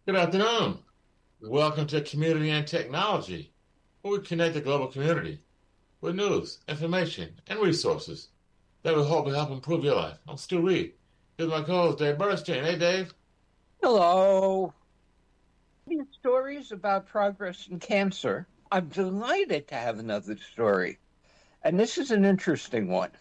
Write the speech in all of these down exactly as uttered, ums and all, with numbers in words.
Good afternoon. Welcome to Community and Technology, where we connect the global community with news, information, and resources that will hopefully help improve your life. I'm Stu Reed. Here's my co-host, Dave Bernstein. Hey, Dave. Hello. These stories about progress in cancer. I'm delighted to have another story. And this is an interesting one.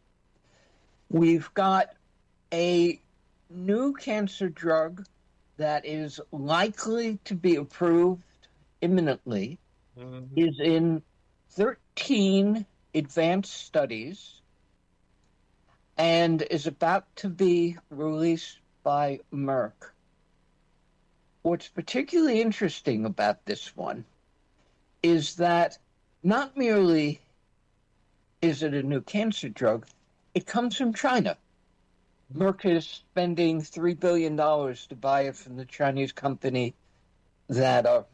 We've got a new cancer drug that is likely to be approved imminently, mm-hmm. is in thirteen advanced studies, and is about to be released by Merck. What's particularly interesting about this one is that not merely is it a new cancer drug, it comes from China. Merck is spending three billion dollars to buy it from the Chinese company that uh,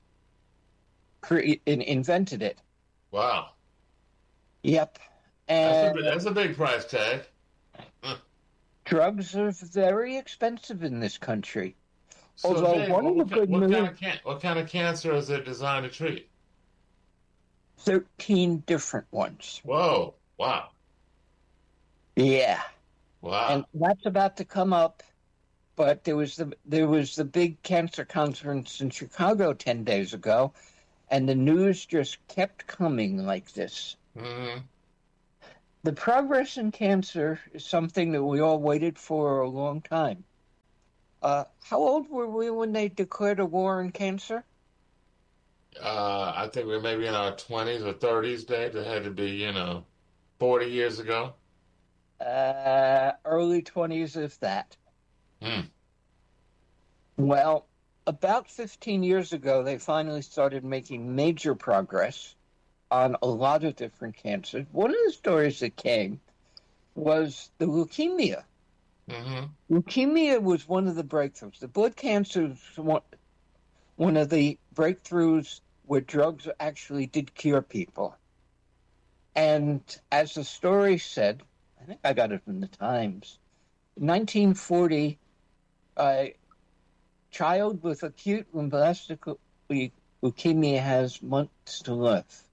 cre- invented it. Wow. Yep. And that's, a, that's a big price tag. Huh. Drugs are very expensive in this country. So Although Dave, one what, of the good what, news, kind of can, what kind of cancer is it designed to treat? thirteen different ones. Whoa. Wow. Yeah. Wow. And that's about to come up, but there was the there was the big cancer conference in Chicago ten days ago, and the news just kept coming like this. Mm-hmm. The progress in cancer is something that we all waited for a long time. Uh, how old were we when they declared a war on cancer? Uh, I think we were maybe in our twenties or thirties, Dave. That had to be, you know, forty years ago. Uh, early twenties, if that. Hmm. Well, about fifteen years ago, they finally started making major progress on a lot of different cancers. One of the stories that came was the leukemia. Mm-hmm. Leukemia was one of the breakthroughs. The blood cancer was one, one of the breakthroughs where drugs actually did cure people. And as the story said, I think I got it from the Times. In nineteen forty, a child with acute lymphoblastic leukemia has months to live.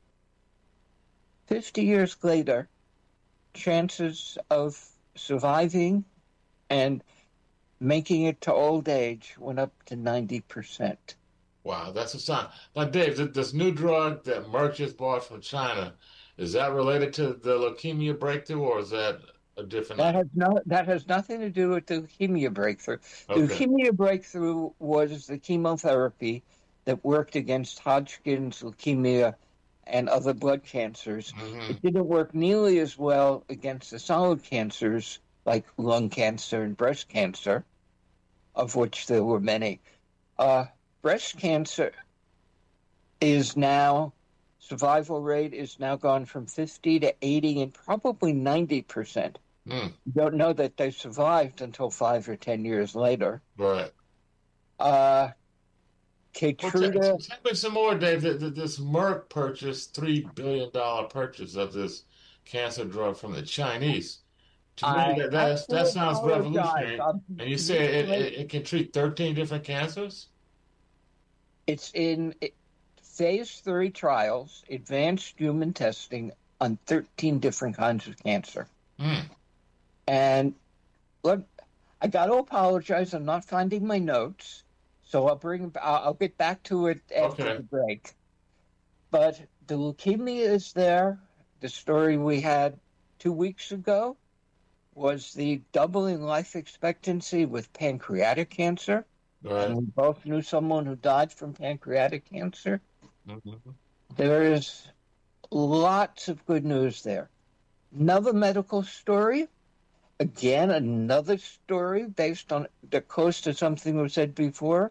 Fifty years later, chances of surviving and making it to old age went up to ninety percent. Wow, that's a sign. Now, Dave, this new drug that Merck just bought from China, is that related to the leukemia breakthrough, or is that a different? That has no. That has nothing to do with the leukemia breakthrough. Okay. The leukemia breakthrough was the chemotherapy that worked against Hodgkin's leukemia and other blood cancers. Mm-hmm. It didn't work nearly as well against the solid cancers like lung cancer and breast cancer, of which there were many. Uh, breast cancer is now. Survival rate is now gone from fifty to eighty and probably ninety percent. Mm. You don't know that they survived until five or ten years later. Right. Uh, Keytruda. Well, tell me some more, Dave. This Merck purchased three billion dollars purchase of this cancer drug from the Chinese. To me, that, that, that sounds revolutionary. I'm, and you say it, it, it can treat thirteen different cancers? It's in... It, Phase three trials, advanced human testing on thirteen different kinds of cancer. Mm. And look, I got to apologize. I'm not finding my notes, so I'll bring. I'll get back to it after okay. the break. But the leukemia is there. The story we had two weeks ago was the doubling life expectancy with pancreatic cancer. Right. And we both knew someone who died from pancreatic cancer. Mm-hmm. There is lots of good news there. Another medical story. Again, another story based on the close to something we said before.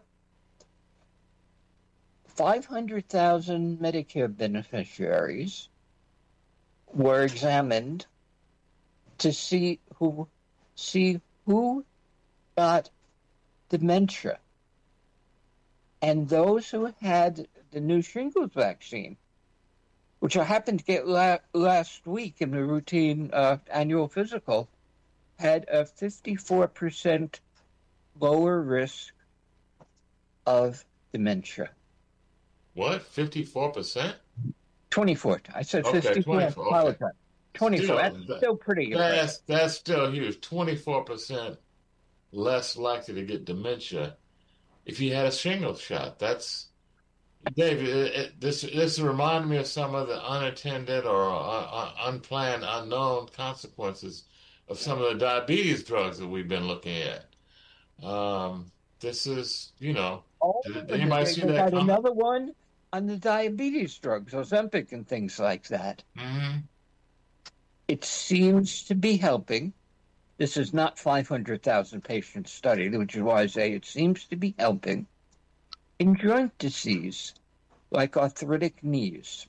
five hundred thousand Medicare beneficiaries were examined to see who see who got dementia. And those who had the new shingles vaccine, which I happened to get la- last week in the routine uh, annual physical, had a fifty-four percent lower risk of dementia. What? fifty-four percent? twenty-four. I said Okay, fifty-four. twenty-four. Okay. twenty-four. Still, That's that, still pretty impressive. that's, that's still huge. twenty-four percent less likely to get dementia if you had a shingles shot. That's, Dave, it, it, this, this reminded me of some of the unattended or uh, unplanned, unknown consequences of some of the diabetes drugs that we've been looking at. Um, this is, you know, oh, did, did anybody see that coming? Another one on the diabetes drugs, Ozempic and things like that. Mm-hmm. It seems to be helping. This is not five hundred thousand patient study, which is why I say it seems to be helping in joint disease like arthritic knees.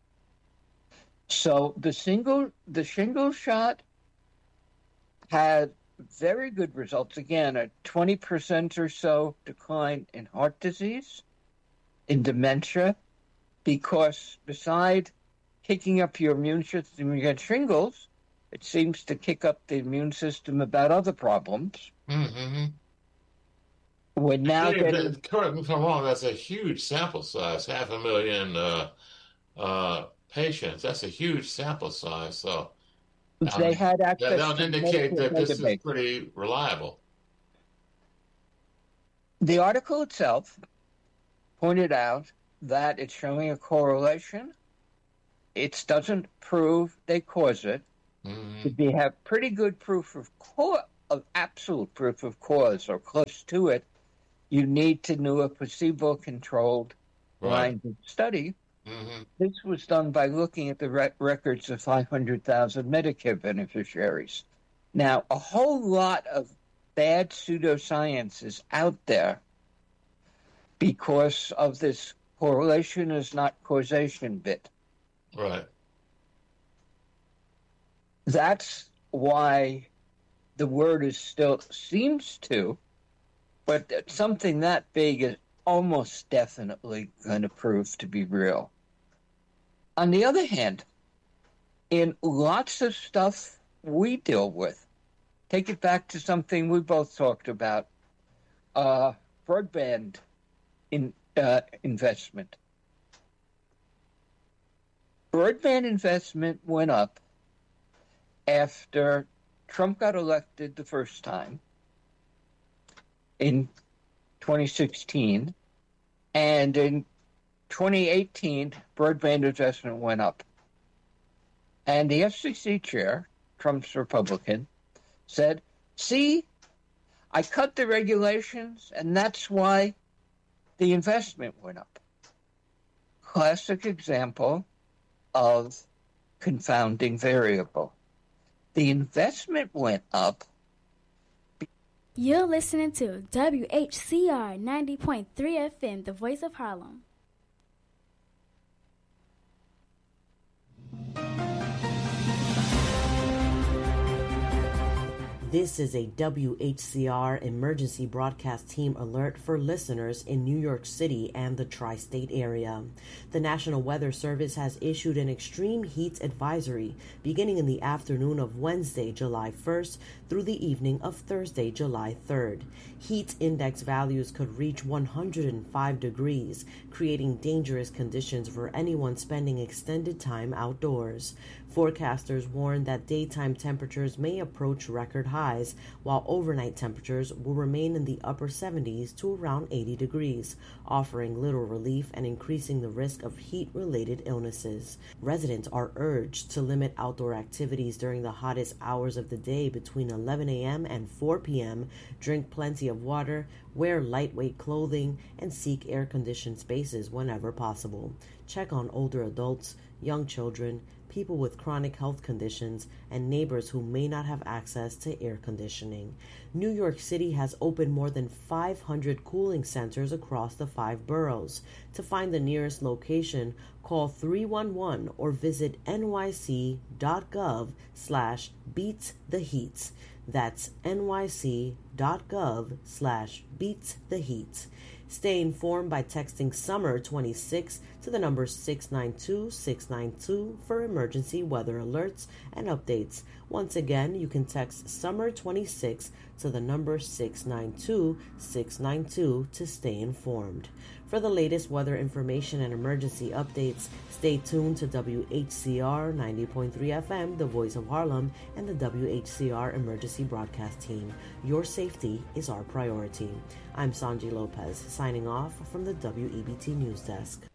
So the single, the shingle shot had very good results. Again, a twenty percent or so decline in heart disease, in dementia, because beside kicking up your immune system when you get shingles, it seems to kick up the immune system about other problems. Mm-hmm. We're now yeah, getting... that, correct me if I'm wrong, that's a huge sample size, half a million uh, uh, patients. That's a huge sample size. So they um, had access that would indicate that this is pretty reliable. The article itself pointed out that it's showing a correlation. It doesn't prove they cause it. Mm-hmm. They have pretty good proof of cause, of absolute proof of cause, or close to it. You need to do a placebo-controlled blind right. study. Mm-hmm. This was done by looking at the re- records of five hundred thousand Medicare beneficiaries. Now, a whole lot of bad pseudoscience is out there because of this correlation is not causation bit. Right. That's why the word is still seems to, but something that big is almost definitely going to prove to be real. On the other hand, in lots of stuff we deal with, take it back to something we both talked about, uh, broadband in, uh, investment. Broadband investment went up after Trump got elected the first time in twenty sixteen, and in twenty eighteen, broadband investment went up. And the F C C chair, Trump's Republican, said, see, I cut the regulations, and that's why the investment went up. Classic example of confounding variable. The investment went up. You're listening to W H C R ninety point three F M, the voice of Harlem. This is a W H C R emergency broadcast team alert for listeners in New York City and the tri-state area. The National Weather Service has issued an extreme heat advisory beginning in the afternoon of Wednesday, July first through the evening of Thursday, July third. Heat index values could reach one hundred five degrees, creating dangerous conditions for anyone spending extended time outdoors. Forecasters warn that daytime temperatures may approach record highs, while overnight temperatures will remain in the upper seventies to around eighty degrees, offering little relief and increasing the risk of heat-related illnesses. Residents are urged to limit outdoor activities during the hottest hours of the day between eleven a.m. and four p.m., drink plenty of water, wear lightweight clothing, and seek air-conditioned spaces whenever possible. Check on older adults, young children, people with chronic health conditions, and neighbors who may not have access to air conditioning. New York City has opened more than five hundred cooling centers across the five boroughs. To find the nearest location, call three one one or visit nyc.gov slash beats the heats. That's nyc.gov dot gov slash beats the heat. Stay informed by texting Summer twenty-six to the number six nine two six nine two for emergency weather alerts and updates. Once again, you can text Summer twenty-six to the number six nine two six nine two to stay informed. For the latest weather information and emergency updates, stay tuned to W H C R ninety point three F M, the voice of Harlem, and the W H C R emergency broadcast team. Your safety is our priority. I'm Sanji Lopez, signing off from the W E B T News Desk.